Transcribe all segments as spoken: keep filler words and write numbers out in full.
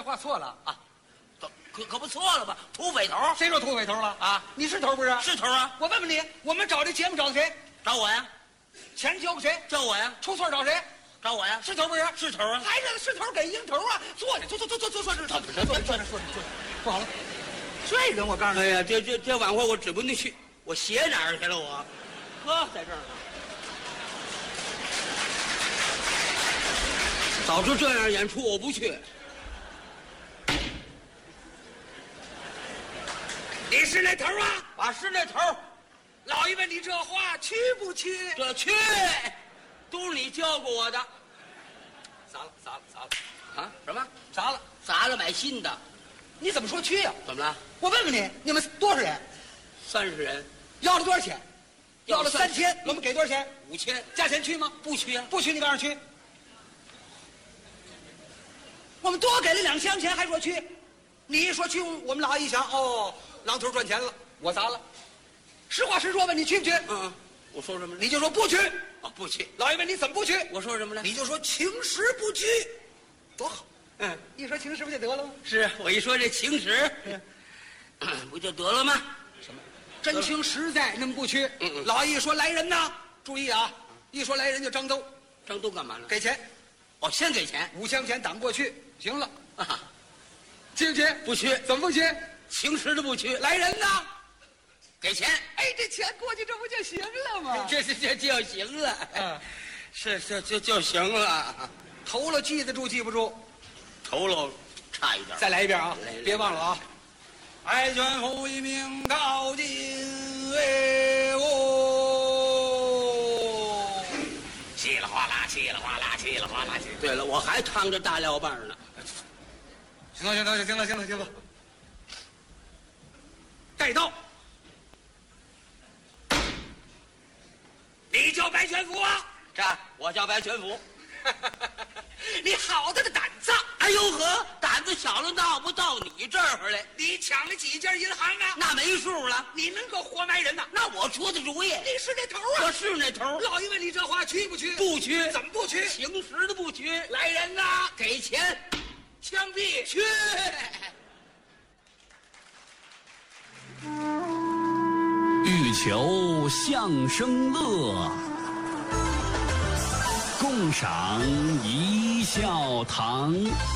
话错了啊，可可不错了吧？土匪头， 谁说土匪头了啊？ 你是头不是？ 是头啊！ 我问问你，我们找这节目找的谁？ 找我呀！ 钱交给谁？ 叫我呀！ 出错找谁？ 找我呀！ 是头不是？ 是头啊！ 还是是头给赢头啊！坐着，坐坐坐坐坐坐坐坐坐坐坐坐坐坐好了。这人我告诉你， 哎呀，这这这晚会我指不进去，我鞋哪儿去了我？呵，在这儿呢。早知这样演出我不去。 你是那头啊？ 啊，是那头。 老爷问你这话去不去？ 这去，都是你教过我的。 砸了砸了砸了啊？什么？ 砸了砸了买新的。 你怎么说去呀、啊？ 怎么了？ 我问问你，你们多少人？ 三十人。 要了多少钱？要了三千。我们给多少钱？ 五千。 价钱去吗？ 不去啊！ 不去，你告诉去。我们多给了两箱钱，还说去？你一说去，我们老一想，哦，狼头赚钱了，我砸了。实话实说吧，你去不去？ 嗯，我说什么了？ 你就说不去。 啊，不去。 老爷问你怎么不去？ 我说什么了？ 你就说情实不去，多好。 嗯， 一说情实不就得了吗？ 是我一说这情史，不就得了吗？ 什么？真情实在，那么不去。 嗯嗯。 老一说来人呐，注意啊，一说来人就张兜。 张兜干嘛呢？ 给钱。 哦，先给钱， 五箱钱挡过去，行了。 啊， 去不去？ 不去。 怎么不去？ 情实的不去。 来人呐， 给钱。 哎，这钱过去，这不就行了吗？ 这这这就行了。 嗯， 是是就就行了。 头了记得住记不住？ 头喽，差一点。 再来一遍啊！ 来来别忘了啊！爱犬后一命高进为哦，稀里哗啦，稀里哗啦，稀里哗啦。 对了，我还趟着大料棒呢。 行了，行了，行了，行了，行了。带刀。你叫白全福啊？ 这我叫白全福。 你好大的胆子！ 哎呦呵，胆子小了闹不到你这儿来。 你抢了几家银行啊？ 那没数了。 你能够活埋人呐？ 那我出的主意。 你是那头啊？ 我是那头。 老爷问你这话去不去？ 不去。 怎么不去？ 情实的不去。 来人呐， 给钱， 枪毙！ 去。 欲求相声乐，共赏一笑堂。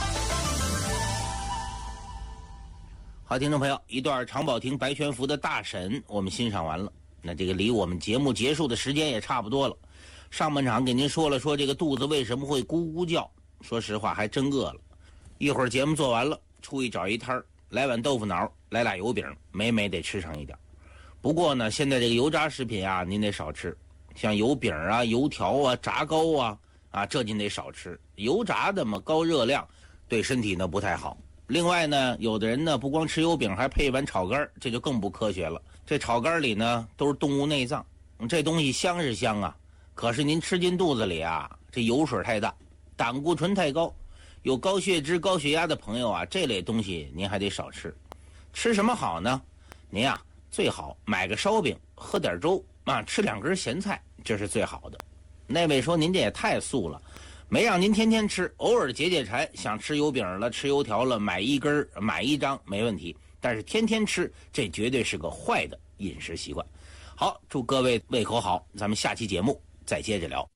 好，听众朋友，一段常宝霆、白全福的大审我们欣赏完了，那这个离我们节目结束的时间也差不多了。上半场给您说了说这个肚子为什么会咕咕叫，说实话还真饿了。一会儿节目做完了，出去找一摊儿，来碗豆腐脑，来俩油饼，每每得吃上一点。不过呢，现在这个油炸食品啊，您得少吃，像油饼啊、油条啊、炸糕啊，啊，这您得少吃。油炸的嘛，高热量，对身体呢不太好。另外呢，有的人呢不光吃油饼，还配一碗炒肝，这就更不科学了。这炒肝里呢都是动物内脏，这东西香是香啊，可是您吃进肚子里啊，这油水太大，胆固醇太高，有高血脂、高血压的朋友啊，这类东西您还得少吃。吃什么好呢？您啊最好买个烧饼，喝点粥啊，吃两根咸菜，这是最好的。那位说您这也太素了，没让您天天吃，偶尔解解馋，想吃油饼了，吃油条了，买一根买一张没问题，但是天天吃，这绝对是个坏的饮食习惯。好，祝各位胃口好，咱们下期节目再接着聊。